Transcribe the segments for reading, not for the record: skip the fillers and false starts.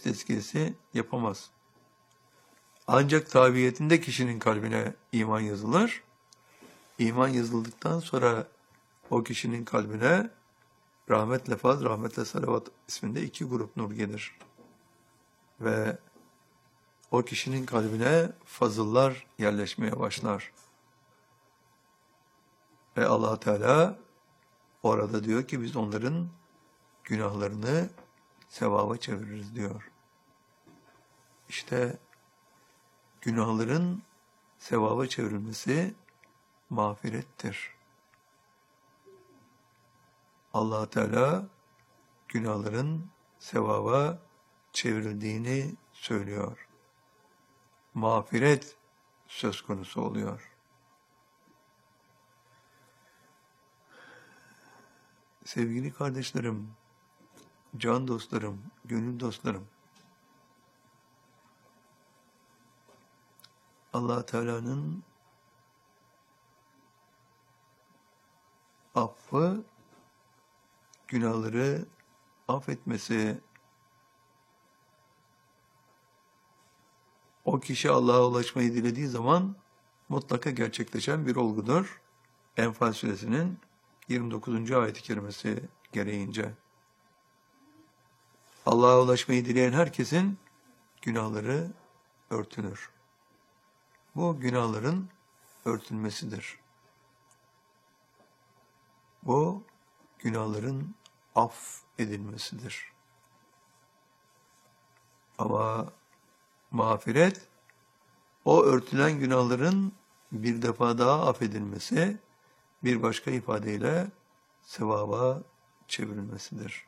tezkiyesi yapamaz. Ancak tabiyetinde kişinin kalbine iman yazılır. İman yazıldıktan sonra o kişinin kalbine rahmetle faz, rahmetle salavat isminde 2 grup nur gelir. Ve o kişinin kalbine fazıllar yerleşmeye başlar. Ve Allah Teala orada diyor ki biz onların günahlarını sevaba çeviririz diyor. İşte günahların sevaba çevrilmesi mağfirettir. Allah Teala günahların sevaba çevrildiğini söylüyor. Mağfiret söz konusu oluyor. Sevgili kardeşlerim, can dostlarım, gönül dostlarım, Allah Teala'nın affı, günahları affetmesi, o kişi Allah'a ulaşmayı dilediği zaman mutlaka gerçekleşen bir olgudur. Enfal suresinin 29. ayet-i kerimesi gereğince. Allah'a ulaşmayı dileyen herkesin günahları örtülür. Bu günahların örtülmesidir. Bu günahların af edilmesidir. Ama mağfiret, o örtülen günahların bir defa daha affedilmesi, bir başka ifadeyle sevaba çevrilmesidir.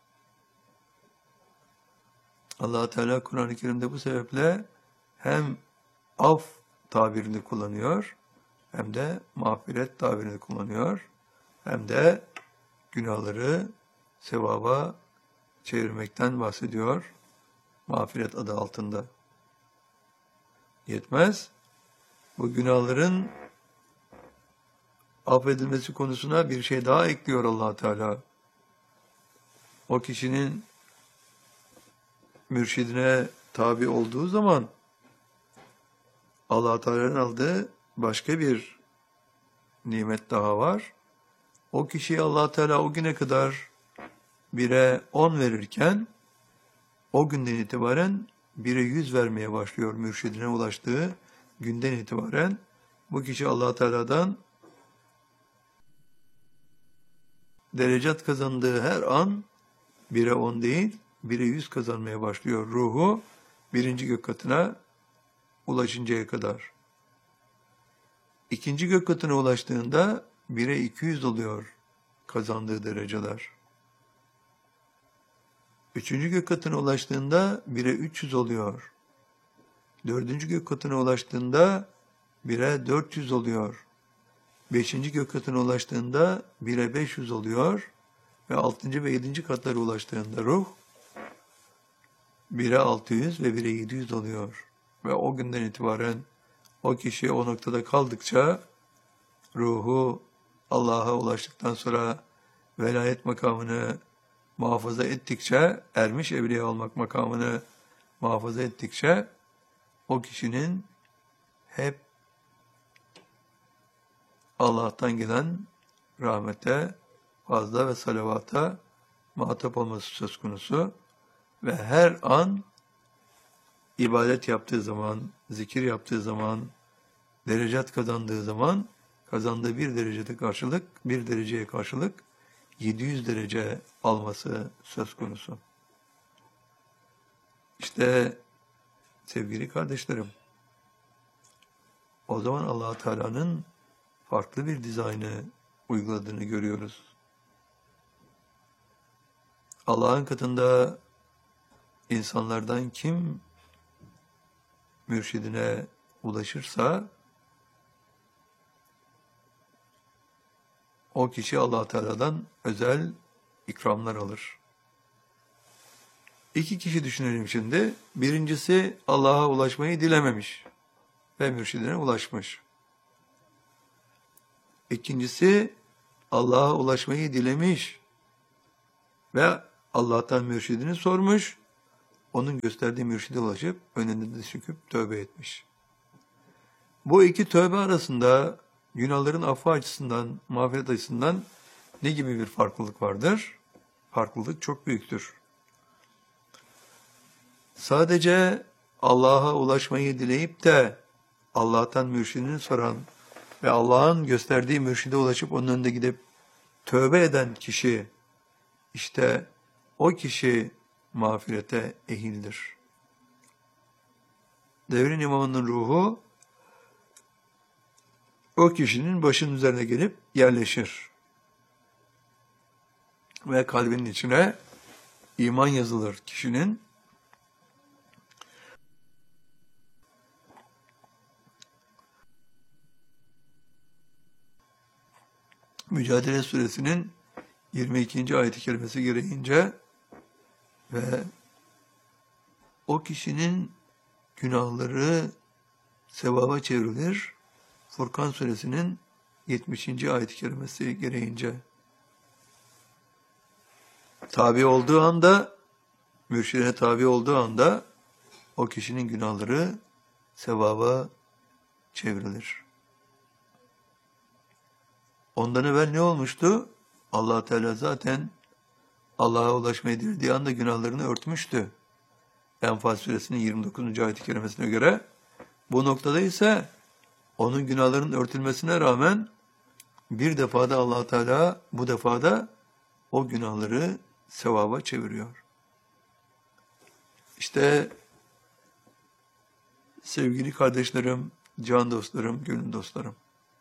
Allah Teala Kur'an-ı Kerim'de bu sebeple hem af tabirini kullanıyor, hem de mağfiret tabirini kullanıyor, hem de günahları sevaba çevirmekten bahsediyor, mağfiret adı altında. Yetmez, bu günahların affedilmesi konusuna bir şey daha ekliyor Allah Teala. O kişinin mürşidine tabi olduğu zaman Allah Teala'nın aldığı başka bir nimet daha var. O kişiye Allah Teala o güne kadar 1'e 10 verirken o günden itibaren 1'e 100 vermeye başlıyor mürşidine ulaştığı günden itibaren. Bu kişi Allah Teala'dan derecat kazandığı her an 1'e 10 değil, 1'e 100 kazanmaya başlıyor ruhu 1. gök katına ulaşıncaya kadar. 2. gök katına ulaştığında 1'e 200 oluyor kazandığı dereceler. 3. gök katına ulaştığında 1'e 300 oluyor. 4. gök katına ulaştığında 1'e 400 oluyor. 5. gök katına ulaştığında 1'e 500 oluyor. Ve 6. ve 7. katlara ulaştığında ruh 1'e 600 ve 1'e 700 oluyor. Ve o günden itibaren o kişi o noktada kaldıkça ruhu Allah'a ulaştıktan sonra velayet makamını muhafaza ettikçe, ermiş evliya olmak makamını muhafaza ettikçe o kişinin hep Allah'tan gelen rahmete, fazla ve salavata muhatap olması söz konusu ve her an ibadet yaptığı zaman, zikir yaptığı zaman, derecat kazandığı zaman, kazandığı bir dereceye karşılık 700 derece alması söz konusu. İşte sevgili kardeşlerim, o zaman Allah Teala'nın farklı bir dizaynı uyguladığını görüyoruz. Allah'ın katında insanlardan kim mürşidine ulaşırsa o kişi Allah Teala'dan özel ikramlar alır. 2 kişi düşünelim şimdi. Birincisi Allah'a ulaşmayı dilememiş ve mürşidine ulaşmış. İkincisi Allah'a ulaşmayı dilemiş ve Allah'tan mürşidini sormuş. onun gösterdiği mürşide ulaşıp önünde diz çöküp tövbe etmiş. Bu iki tövbe arasında günahların affı açısından, mağfiret açısından ne gibi bir farklılık vardır? Farklılık çok büyüktür. Sadece Allah'a ulaşmayı dileyip de Allah'tan mürşidini soran ve Allah'ın gösterdiği mürşide ulaşıp onun önünde gidip tövbe eden kişi, işte o kişi mağfirete ehildir. Devrin imamının ruhu o kişinin başının üzerine gelip yerleşir. Ve kalbinin içine iman yazılır kişinin. Mücadele Suresinin 22. ayet-i kerimesi gereğince ve o kişinin günahları sevaba çevrilir. Furkan Suresinin 70. ayet-i kerimesi gereğince tabi olduğu anda, mürşidine tabi olduğu anda o kişinin günahları sevaba çevrilir. Ondan evvel ne olmuştu? Allah Teala zaten Allah'a ulaşmayı dilediği anda günahlarını örtmüştü. Enfal Suresinin 29. ayet-i kerimesine göre. Bu noktada ise onun günahlarının örtülmesine rağmen bir defada Allah Teala bu defada o günahları sevaba çeviriyor. İşte sevgili kardeşlerim, can dostlarım, gönül dostlarım.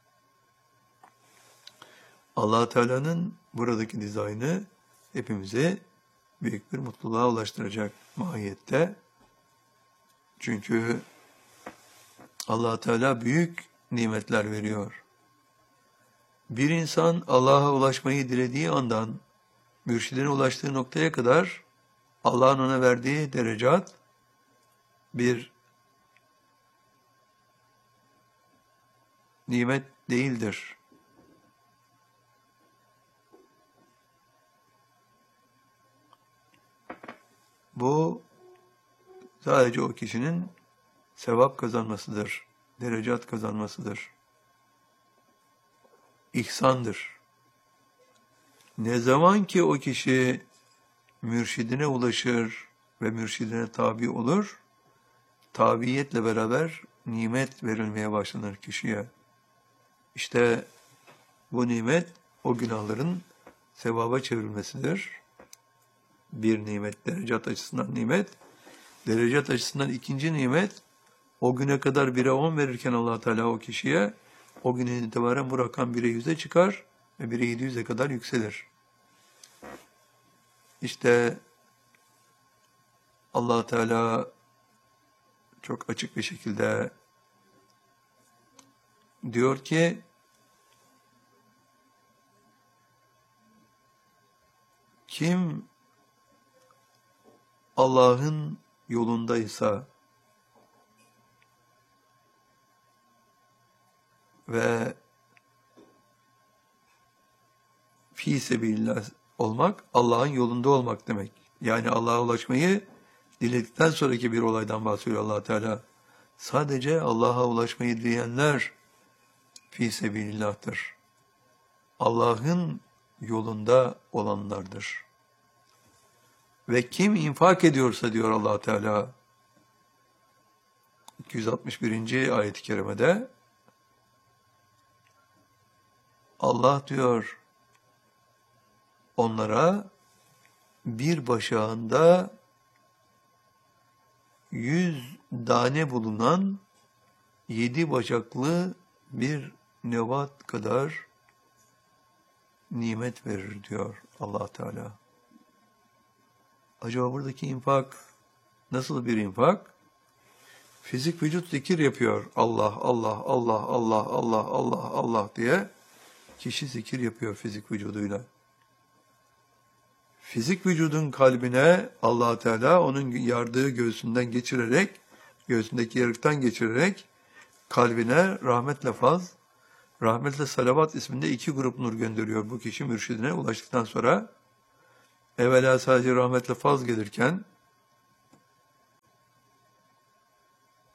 Allah Teala'nın buradaki dizaynı hepimizi büyük bir mutluluğa ulaştıracak mahiyette. Çünkü Allah Teala büyük nimetler veriyor. Bir insan Allah'a ulaşmayı dilediği andan mürşidine ulaştığı noktaya kadar Allah'ın ona verdiği derecat bir nimet değildir. Bu sadece o kişinin sevap kazanmasıdır, derecat kazanmasıdır. İhsandır. Ne zaman ki o kişi mürşidine ulaşır ve mürşidine tabi olur, tabiiyetle beraber nimet verilmeye başlanır kişiye. İşte bu nimet o günahların sevaba çevrilmesidir. Bir nimet, derecat açısından nimet. Derecat açısından ikinci nimet, o güne kadar 1'e 10 verirken Allah Teala o kişiye, o günden itibaren bu rakam 1'e 100'e çıkar ve 1'e 700'e kadar yükselir. İşte Allah Teala çok açık bir şekilde diyor ki, kim Allah'ın yolundaysa ve fi sebilillah olmak, Allah'ın yolunda olmak demek. Yani Allah'a ulaşmayı diledikten sonraki bir olaydan bahsediyor Allah Teala. Sadece Allah'a ulaşmayı dileyenler fi sebilillah'tır. Allah'ın yolunda olanlardır. Ve kim infak ediyorsa diyor Allah Teala 261. ayet-i kerimede, Allah diyor onlara bir başağında 100 tane bulunan 7 bacaklı bir nevat kadar nimet verir diyor Allah Teala. Acaba buradaki infak nasıl bir infak? Fizik vücut zikir yapıyor. Allah, Allah, Allah, Allah, Allah, Allah, Allah diye. Kişi zikir yapıyor fizik vücuduyla. Fizik vücudun kalbine Allah Teala onun yardığı göğsünden geçirerek, göğsündeki yarıktan geçirerek kalbine rahmetle faz, rahmetle salavat isminde 2 grup nur gönderiyor bu kişi mürşidine ulaştıktan sonra. Evvela sadece rahmetle faz gelirken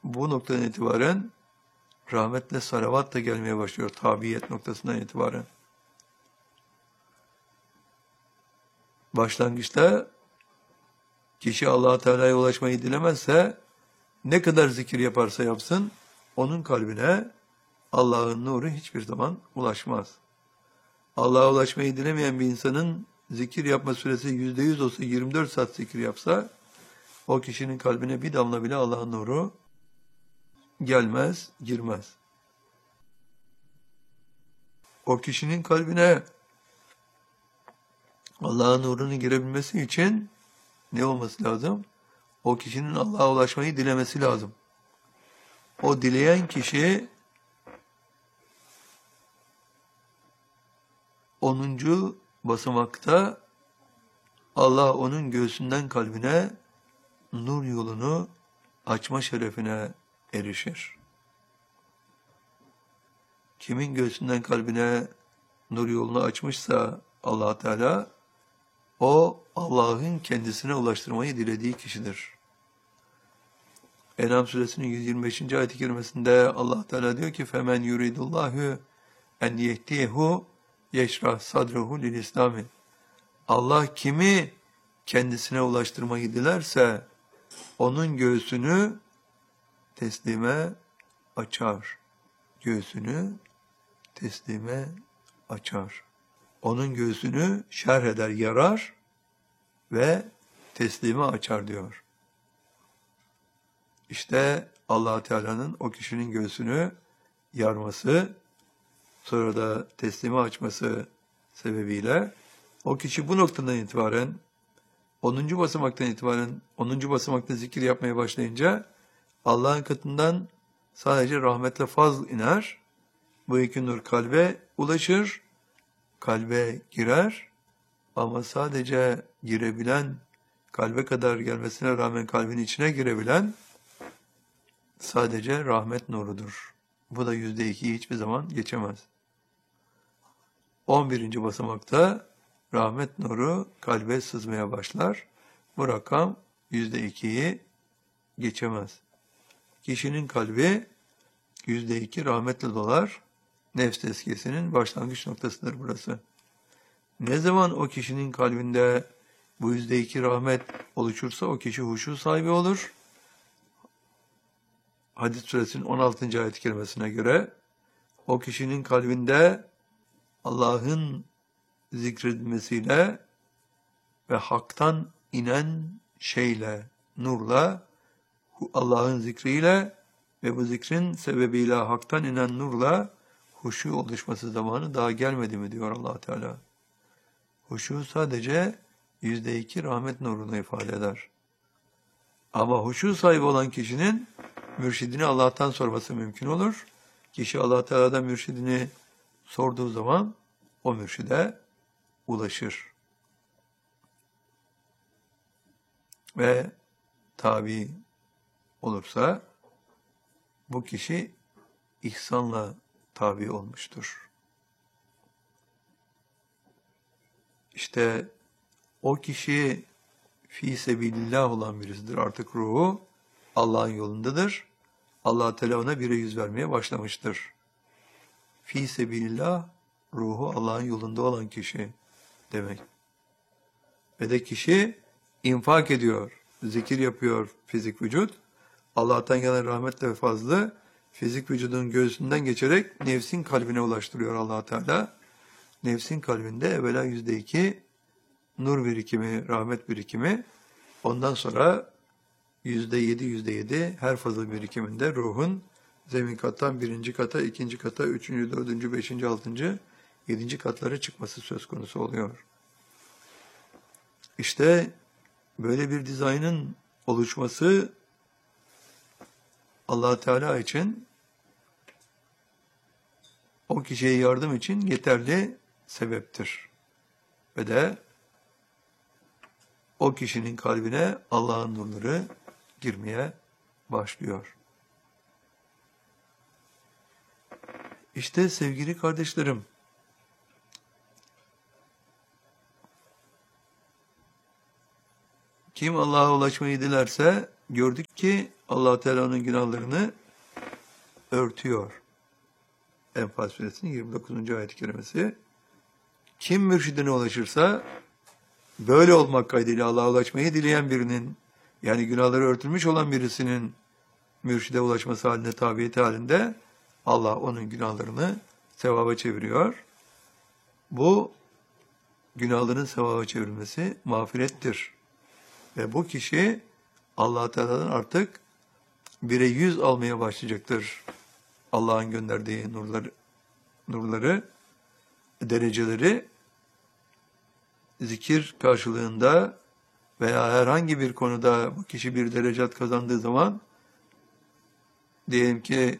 bu noktadan itibaren rahmetle salavat da gelmeye başlıyor. Tabiyet noktasından itibaren. Başlangıçta kişi Allah-u Teala'ya ulaşmayı dilemezse ne kadar zikir yaparsa yapsın onun kalbine Allah'ın nuru hiçbir zaman ulaşmaz. Allah'a ulaşmayı dilemeyen bir insanın zikir yapma süresi %100 olsa 24 saat zikir yapsa o kişinin kalbine bir damla bile Allah'ın nuru gelmez, girmez. O kişinin kalbine Allah'ın nurunun girebilmesi için ne olması lazım? O kişinin Allah'a ulaşmayı dilemesi lazım. O dileyen kişi 10. basamakta Allah onun göğsünden kalbine nur yolunu açma şerefine erişir. Kimin göğsünden kalbine nur yolunu açmışsa Allah Teala, o Allah'ın kendisine ulaştırmayı dilediği kişidir. En'am suresinin 125. ayet-i kerimesinde Allah Teala diyor ki فَمَنْ يُرِيدُ اللّٰهُ اَنْ يَهْدِيهُ يَشْرَحْ صَدْرَهُ لِلْاِسْلَامِ. Allah kimi kendisine ulaştırmayı dilerse onun göğsünü teslime açar. Göğsünü teslime açar. Onun göğsünü şerh eder, yarar ve teslime açar diyor. İşte Allah Teala'nın o kişinin göğsünü yarması, sonra da teslime açması sebebiyle o kişi bu noktadan itibaren 10. basamaktan itibaren 10. basamakta zikir yapmaya başlayınca Allah'ın katından sadece rahmetle fazl iner. Bu iki nur kalbe ulaşır, kalbe girer ama sadece girebilen, kalbe kadar gelmesine rağmen kalbin içine girebilen sadece rahmet nurudur. Bu da %2'yi hiçbir zaman geçemez. 11. basamakta rahmet nuru kalbe sızmaya başlar. Bu rakam %2'yi geçemez. Kişinin kalbi %2 rahmetle dolar. Nefs tezkiyesinin başlangıç noktasıdır burası. Ne zaman o kişinin kalbinde bu %2 rahmet oluşursa o kişi huşu sahibi olur. Hadis suresinin 16. ayet-i kerimesine göre o kişinin kalbinde Allah'ın zikredilmesiyle ve haktan inen şeyle, nurla, Allah'ın zikriyle ve bu zikrin sebebiyle haktan inen nurla huşu oluşması zamanı daha gelmedi mi diyor Allah Teala. Huşu sadece %2 rahmet nurunu ifade eder. Ama huşu sahibi olan kişinin mürşidini Allah'tan sorması mümkün olur. Kişi Allah Teala'dan mürşidini sorduğu zaman o mürşide ulaşır. Ve tabi olursa bu kişi ihsanla tabi olmuştur. İşte o kişi fi sebilillah olan birisidir. Artık ruhu Allah'ın yolundadır. Allah Teala ona bire yüz vermeye başlamıştır. Fi sebilillah, ruhu Allah'ın yolunda olan kişi demek. Ve de kişi infak ediyor, zikir yapıyor fizik vücut. Allah'tan gelen rahmetle ve fazlı fizik vücudun göğsünden geçerek nefsin kalbine ulaştırıyor Allah Teala. Nefsin kalbinde evvela %2 nur birikimi, rahmet birikimi, ondan sonra %7 her fazıl birikiminde ruhun zemin kattan 1. kata, 2. kata, 3. 4. 5. 6. 7. katlara çıkması söz konusu oluyor. İşte böyle bir dizaynın oluşması Allah Teala için, o kişiye yardım için yeterli sebeptir. Ve de o kişinin kalbine Allah'ın nurları girmeye başlıyor. İşte sevgili kardeşlerim, kim Allah'a ulaşmayı dilerse gördük ki Allah Teala'nın günahlarını örtüyor. Enfal suresinin 29. ayet-i kerimesi. Kim mürşidine ulaşırsa böyle olmak kaydıyla Allah'a ulaşmayı dileyen birinin, yani günahları örtülmüş olan birisinin mürşide ulaşması halinde, tabiyeti halinde Allah onun günahlarını sevaba çeviriyor. Bu günahların sevaba çevrilmesi mağfirettir. Ve bu kişi Allah Teala'dan artık 1'e 100 almaya başlayacaktır. Allah'ın gönderdiği nurları, dereceleri zikir karşılığında veya herhangi bir konuda bu kişi bir derecat kazandığı zaman, diyelim ki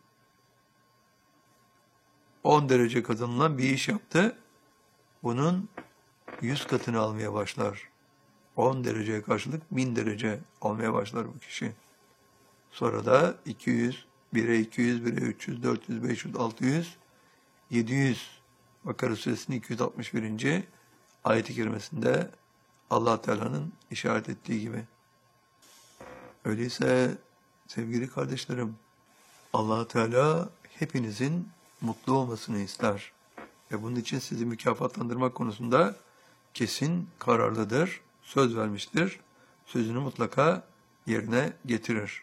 10 derece kazanılan bir iş yaptı, bunun 100 katını almaya başlar. 10 dereceye karşılık 1000 derece almaya başlar bu kişi. Sonra da 200, 1'e 200, 1'e 300, 400, 500, 600, 700. Bakara suresinin 261. ayet-i kerimesinde Allah Teala'nın işaret ettiği gibi. Öyleyse sevgili kardeşlerim, Allah Teala hepinizin mutlu olmasını ister. Ve bunun için sizi mükafatlandırmak konusunda kesin kararlıdır, söz vermiştir. Sözünü mutlaka yerine getirir.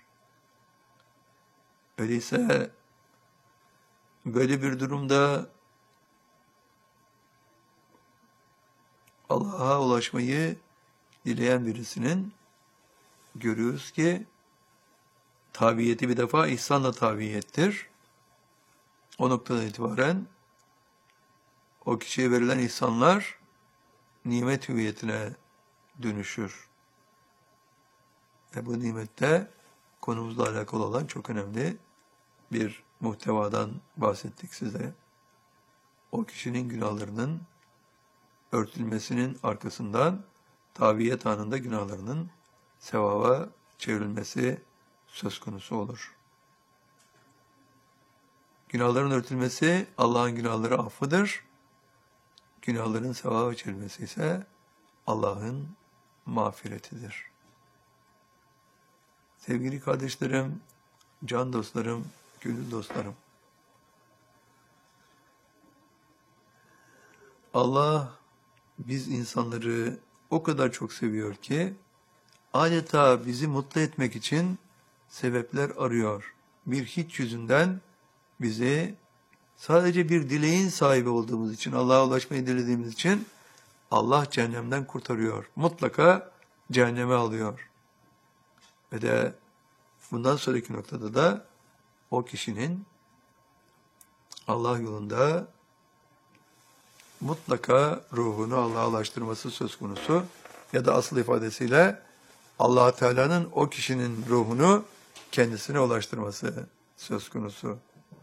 Öyleyse böyle bir durumda Allah'a ulaşmayı dileyen birisinin görüyoruz ki tabiyeti bir defa ihsanla tabiyettir. O noktadan itibaren o kişiye verilen ihsanlar nimet hüviyetine dönüşür. Ve bu nimette konumuzla alakalı olan çok önemli bir muhtevadan bahsettik size. O kişinin günahlarının örtülmesinin arkasından tabiyet anında günahlarının sevaba çevrilmesi söz konusu olur. Günahların örtülmesi Allah'ın günahları affıdır. Günahların sevaba çevrilmesi ise Allah'ın mağfiretidir. Sevgili kardeşlerim, can dostlarım, gönül dostlarım. Allah biz insanları o kadar çok seviyor ki adeta bizi mutlu etmek için sebepler arıyor. Bir hiç yüzünden bizi sadece bir dileğin sahibi olduğumuz için, Allah'a ulaşmayı dilediğimiz için Allah cehennemden kurtarıyor. Mutlaka cehenneme alıyor. Ve de bundan sonraki noktada da o kişinin Allah yolunda mutlaka ruhunu Allah'a ulaştırması söz konusu. Ya da asıl ifadesiyle Allah Teala'nın o kişinin ruhunu kendisine ulaştırması söz konusu.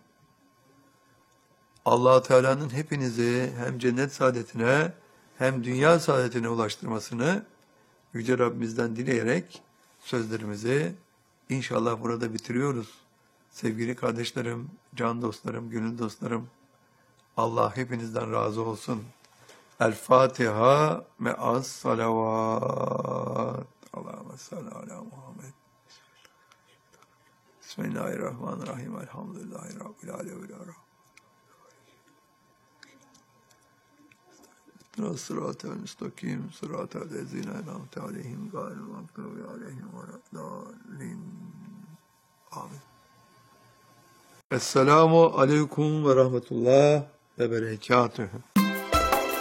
Allah Teala'nın hepinizi hem cennet saadetine hem dünya saadetine ulaştırmasını Yüce Rabbimizden dileyerek sözlerimizi inşallah burada bitiriyoruz. Sevgili kardeşlerim, can dostlarım, gönül dostlarım, Allah hepinizden razı olsun. El Fatiha me'as salavat. Allahümme salli ala Muhammed. Bismillahirrahmanirrahim. Elhamdülillahi Rabbil alemin. Sırat-ı müstakim, sırat-ı lezine en'amte aleyhim gâyril mağdûbi aleyhim veleddâllin. Amin. Esselamu aleyküm ve rahmetullah ve berekatühü.